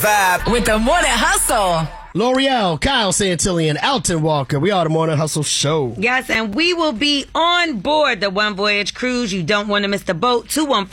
Vibe with the Morning Hustle. L'Oreal, Kyle Santillan, Alton Walker. We are the Morning Hustle Show. Yes, and we will be on board the One Voyage Cruise. You don't want to miss the boat.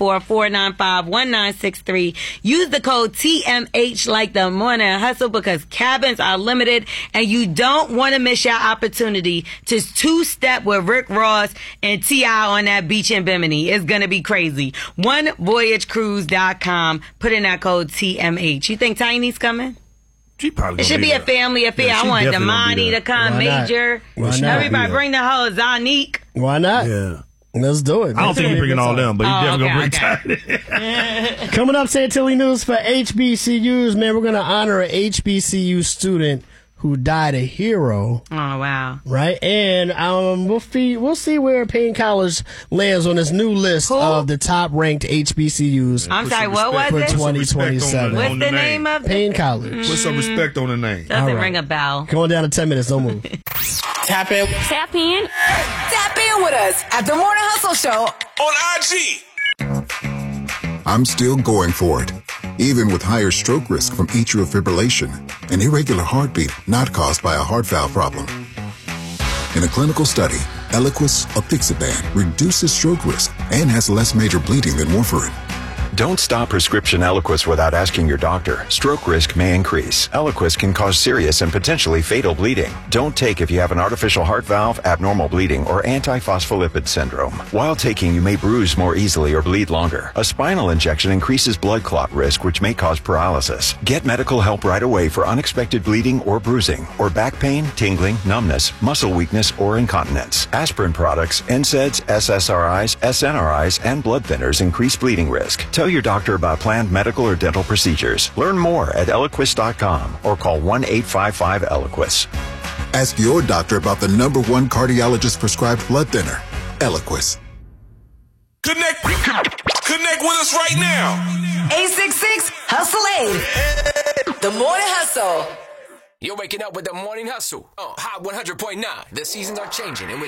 214-495-1963. Use the code TMH like the Morning Hustle because cabins are limited, and you don't want to miss your opportunity to two-step with Rick Ross and T.I. on that beach in Bimini. It's going to be crazy. OneVoyageCruise.com. Put in that code TMH. You think Tiny's coming? She probably it should be a family affair. I want Damani to come, Major. Everybody bring the whole Zanique. Why not? Yeah. Let's do it. I don't think we're bringing all them, but you definitely gonna bring Tiny. Coming up, Santilli News for HBCUs. Man, we're going to honor an HBCU student who died a hero. Oh, wow. Right? And we'll see where Payne College lands on this new list of the top-ranked HBCUs. I'm sorry, what was for it? 2027. What's the name of it? Payne College. Put some respect on the name. Doesn't ring a bell. Come on down to 10 minutes. Don't move. Tap in. Tap in. Tap in with us at the Morning Hustle Show on IG. I'm still going for it, even with higher stroke risk from atrial fibrillation, an irregular heartbeat not caused by a heart valve problem. In a clinical study, Eliquis apixaban reduces stroke risk and has less major bleeding than warfarin. Don't stop prescription Eliquis without asking your doctor. Stroke risk may increase. Eliquis can cause serious and potentially fatal bleeding. Don't take if you have an artificial heart valve, abnormal bleeding, or antiphospholipid syndrome. While taking, you may bruise more easily or bleed longer. A spinal injection increases blood clot risk, which may cause paralysis. Get medical help right away for unexpected bleeding or bruising, or back pain, tingling, numbness, muscle weakness, or incontinence. Aspirin products, NSAIDs, SSRIs, SNRIs, and blood thinners increase bleeding risk. Tell your doctor about planned medical or dental procedures. Learn more at Eliquis.com or call 1-855-ELIQUIS. Ask your doctor about the #1 cardiologist prescribed blood thinner, Eliquis. Connect with us right now. 866-HUSTLE-8. The Morning Hustle. You're waking up with the Morning Hustle. Hot 100.9. The seasons are changing, and with